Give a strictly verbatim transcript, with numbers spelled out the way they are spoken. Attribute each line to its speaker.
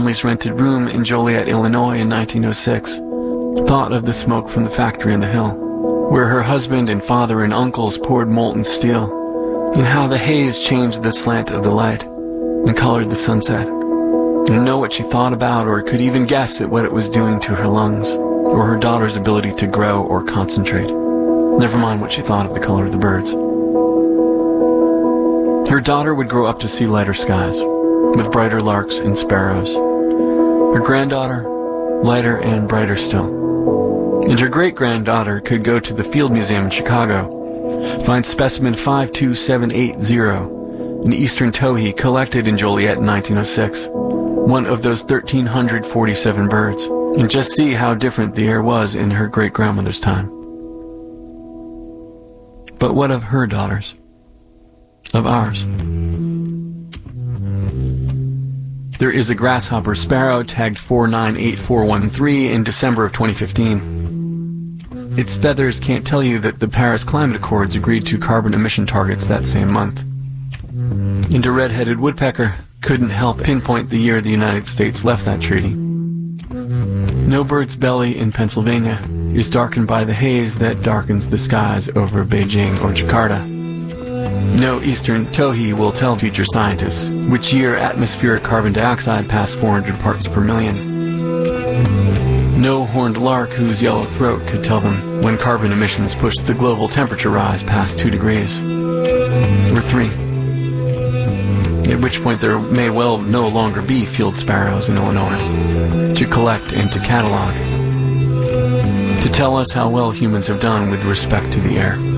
Speaker 1: family's rented room in Joliet, Illinois in nineteen oh six, thought of the smoke from the factory on the hill, where her husband and father and uncles poured molten steel, and how the haze changed the slant of the light and colored the sunset. And know what she thought about or could even guess at what it was doing to her lungs, or her daughter's ability to grow or concentrate. Never mind what she thought of the color of the birds. Her daughter would grow up to see lighter skies, with brighter larks and sparrows. Her granddaughter, lighter and brighter still. And her great-granddaughter could go to the Field Museum in Chicago, find specimen five two seven eight zero, an eastern towhee collected in Joliet in nineteen oh six, one of those one thousand three hundred forty-seven birds, and just see how different the air was in her great-grandmother's time. But what of her daughters? Of ours? There is a grasshopper sparrow tagged four nine eight four one three in December of twenty fifteen. Its feathers can't tell you that the Paris Climate Accords agreed to carbon emission targets that same month. And a red-headed woodpecker couldn't help pinpoint the year the United States left that treaty. No bird's belly in Pennsylvania is darkened by the haze that darkens the skies over Beijing or Jakarta. No eastern towhee will tell future scientists which year atmospheric carbon dioxide passed four hundred parts per million. No horned lark whose yellow throat could tell them when carbon emissions pushed the global temperature rise past two degrees. Or three. At which point there may well no longer be field sparrows in Illinois to collect and to catalog, to tell us how well humans have done with respect to the air.